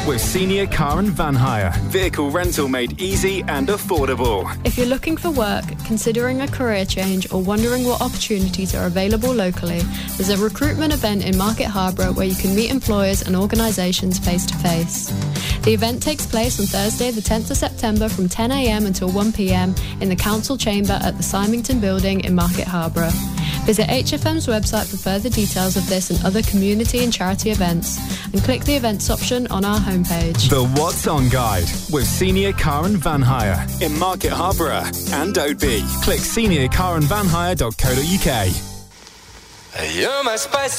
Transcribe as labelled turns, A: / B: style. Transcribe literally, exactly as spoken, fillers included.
A: with Senior Car and Van Hire. Vehicle rental made easy and affordable.
B: If you're looking for work, considering a career change or wondering what opportunities are available locally, there's a recruitment event in Market Harborough where you can meet employers and organisations face to face. The event takes place on Thursday the tenth of September from ten a m until one p m in the Council Chamber at the Symington Building in Market Harborough. Visit H F M's website for further details of this and other community and charity events, and click the events option on our homepage.
A: The What's On Guide with Senior Car and Van Hire in Market Harborough and Oadby. Click senior car and van hire dot co dot uk.
C: You're my spice.